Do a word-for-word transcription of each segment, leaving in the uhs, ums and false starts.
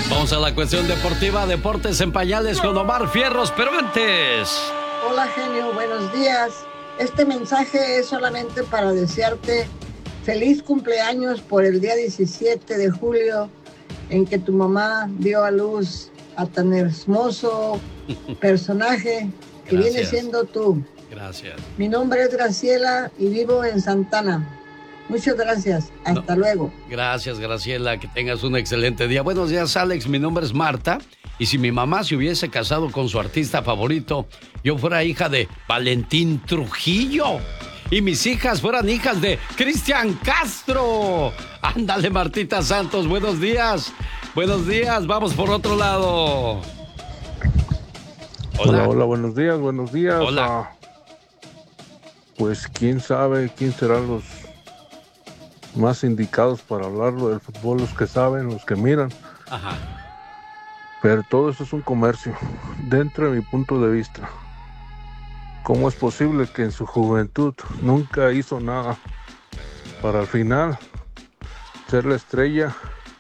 Vamos a la cuestión deportiva, deportes en pañales con Omar Fierros, pero antes... Hola, genio, buenos días. Este mensaje es solamente para desearte feliz cumpleaños por el día diecisiete de julio, en que tu mamá dio a luz a tan hermoso personaje que Gracias. Viene siendo tú. Gracias. Mi nombre es Graciela y vivo en Santana. Muchas gracias. Hasta no, luego. Gracias, Graciela. Que tengas un excelente día. Buenos días, Alex. Mi nombre es Marta. Y si mi mamá se hubiese casado con su artista favorito, yo fuera hija de Valentín Trujillo. Y mis hijas fueran hijas de Cristian Castro. Ándale, Martita Santos. Buenos días. Buenos días. Vamos por otro lado. Hola, hola, hola buenos días, buenos días. Hola. Ah, pues quién sabe quién serán los más indicados para hablarlo del fútbol, los que saben, los que miran. Ajá. Pero todo eso es un comercio, dentro de mi punto de vista. ¿Cómo es posible que en su juventud nunca hizo nada para al final ser la estrella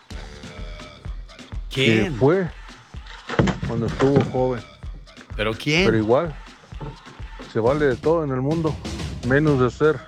¿Quién? que fue cuando estuvo joven? ¿Pero quién? Pero igual, se vale de todo en el mundo, menos de ser...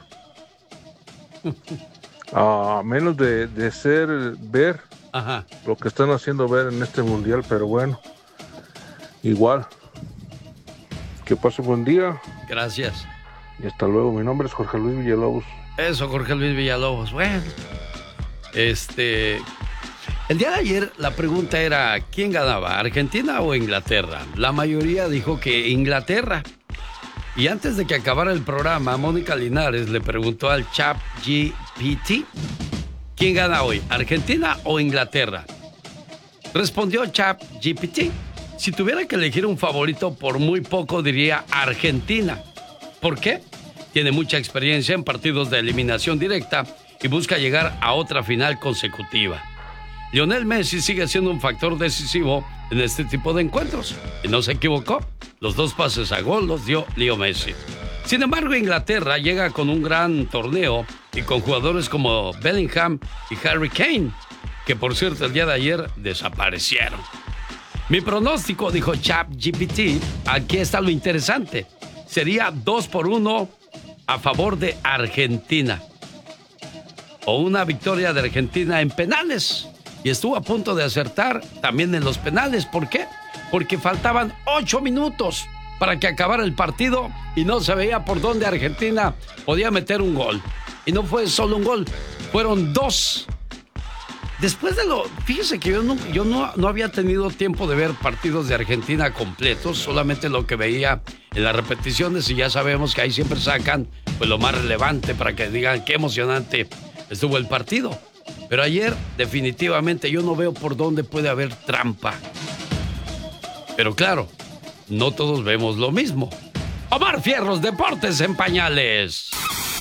A menos de, de ser, ver Ajá. lo que están haciendo ver en este mundial, pero bueno, igual. Que pase buen día. Gracias. Y hasta luego. Mi nombre es Jorge Luis Villalobos. Eso, Jorge Luis Villalobos. Bueno, este... El día de ayer la pregunta era, ¿quién ganaba, Argentina o Inglaterra? La mayoría dijo que Inglaterra. Y antes de que acabara el programa, Mónica Linares le preguntó al Chat G P T, ¿quién gana hoy, Argentina o Inglaterra? Respondió Chat G P T, si tuviera que elegir un favorito, por muy poco diría Argentina. ¿Por qué? Tiene mucha experiencia en partidos de eliminación directa y busca llegar a otra final consecutiva. Lionel Messi sigue siendo un factor decisivo en este tipo de encuentros. Y no se equivocó. Los dos pases a gol los dio Leo Messi. Sin embargo, Inglaterra llega con un gran torneo y con jugadores como Bellingham y Harry Kane, que por cierto el día de ayer desaparecieron. Mi pronóstico, dijo ChatGPT, aquí está lo interesante. Sería dos por uno a favor de Argentina. O una victoria de Argentina en penales. Y estuvo a punto de acertar también en los penales. ¿Por qué? Porque faltaban ocho minutos para que acabara el partido y no se veía por dónde Argentina podía meter un gol. Y no fue solo un gol, fueron dos. Después de lo... Fíjese que yo no, yo no, no había tenido tiempo de ver partidos de Argentina completos, solamente lo que veía en las repeticiones, y ya sabemos que ahí siempre sacan pues lo más relevante para que digan qué emocionante estuvo el partido. Pero ayer, definitivamente, yo no veo por dónde puede haber trampa. Pero claro, no todos vemos lo mismo. Omar Fierros, Deportes en Pañales.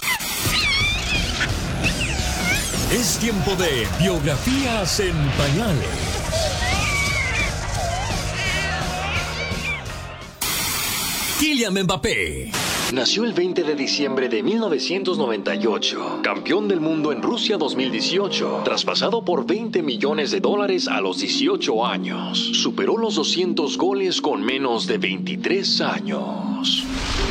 Es tiempo de Biografías en Pañales. Kylian Mbappé nació el veinte de diciembre de mil novecientos noventa y ocho, campeón del mundo en Rusia dos mil dieciocho, traspasado por veinte millones de dólares a los dieciocho años. Superó los doscientos goles con menos de veintitrés años.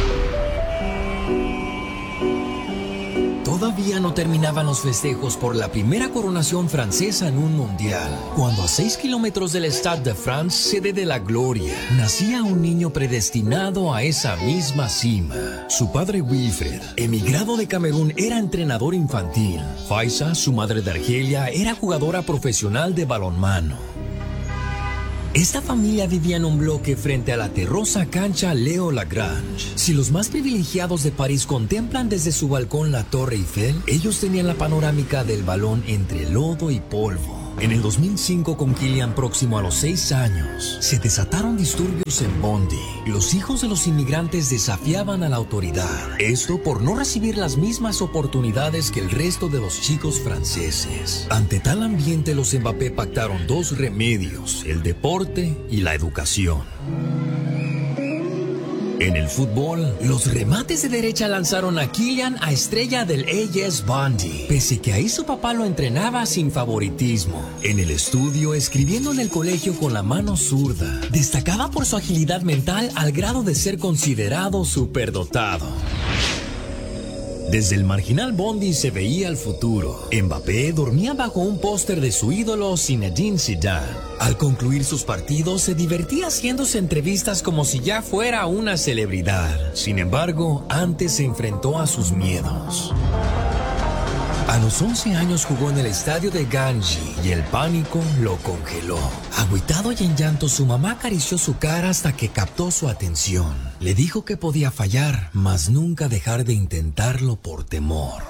Todavía no terminaban los festejos por la primera coronación francesa en un mundial, cuando a seis kilómetros del Stade de France, sede de la gloria, nacía un niño predestinado a esa misma cima. Su padre Wilfred, emigrado de Camerún, era entrenador infantil. Faisa, su madre de Argelia, era jugadora profesional de balonmano. Esta familia vivía en un bloque frente a la terrosa cancha Leo Lagrange. Si los más privilegiados de París contemplan desde su balcón la Torre Eiffel, ellos tenían la panorámica del balón entre lodo y polvo. En el dos mil cinco, con Kylian próximo a los seis años, se desataron disturbios en Bondy. Los hijos de los inmigrantes desafiaban a la autoridad. Esto por no recibir las mismas oportunidades que el resto de los chicos franceses. Ante tal ambiente, los Mbappé pactaron dos remedios: el deporte y la educación. En el fútbol, los remates de derecha lanzaron a Kylian a estrella del A S Bondi, pese que ahí su papá lo entrenaba sin favoritismo. En el estudio, escribiendo en el colegio con la mano zurda, destacaba por su agilidad mental al grado de ser considerado superdotado. Desde el marginal Bondi se veía el futuro. Mbappé dormía bajo un póster de su ídolo Zinedine Zidane. Al concluir sus partidos se divertía haciéndose entrevistas como si ya fuera una celebridad. Sin embargo, antes se enfrentó a sus miedos. A los once años jugó en el estadio de Ganji y el pánico lo congeló. Agüitado y en llanto, su mamá acarició su cara hasta que captó su atención. Le dijo que podía fallar, mas nunca dejar de intentarlo por temor.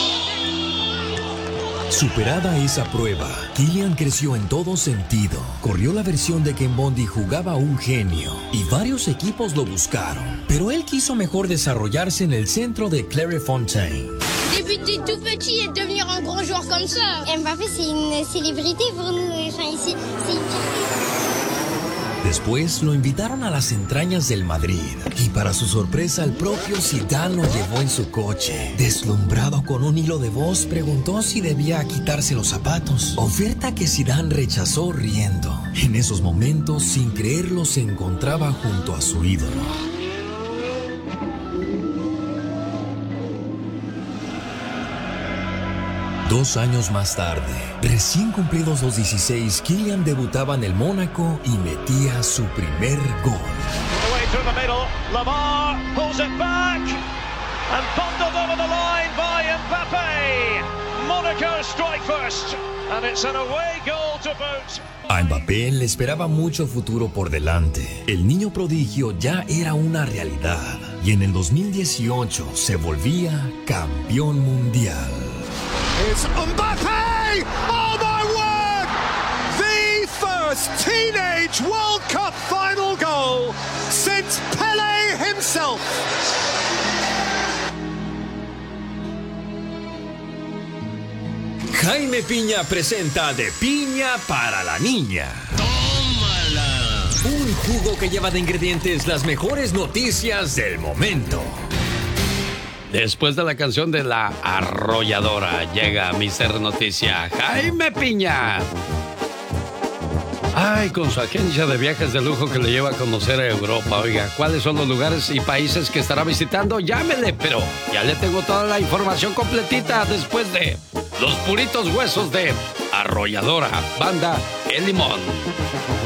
Superada esa prueba, Kylian creció en todo sentido. Corrió la versión de que en Bondi jugaba un genio y varios equipos lo buscaron. Pero él quiso mejor desarrollarse en el centro de Clairefontaine. Débuter tout petit et devenir un gros joueur comme ça. Mbappé, c'est une célébrité pour nous. Enfin, ici, c'est une Después lo invitaron a las entrañas del Madrid y para su sorpresa el propio Zidane lo llevó en su coche. Deslumbrado con un hilo de voz, preguntó si debía quitarse los zapatos, oferta que Zidane rechazó riendo. En esos momentos, sin creerlo, se encontraba junto a su ídolo. Dos años más tarde, recién cumplidos los dieciséis, Kylian debutaba en el Mónaco y metía su primer gol. A Mbappé le esperaba mucho futuro por delante. El niño prodigio ya era una realidad y en el dos mil dieciocho se volvía campeón mundial. It's Mbappé! Oh my word! The first teenage World Cup final goal since Pelé himself. Jaime Piña presenta De Piña para la Niña. ¡Tómala! Un jugo que lleva de ingredientes las mejores noticias del momento. Después de la canción de La Arrolladora, llega mister Noticia, Jaime Piña. Ay, con su agencia de viajes de lujo que le lleva a conocer a Europa. Oiga, ¿cuáles son los lugares y países que estará visitando? Llámele, pero ya le tengo toda la información completita después de Los Puritos Huesos de Arrolladora, Banda El Limón.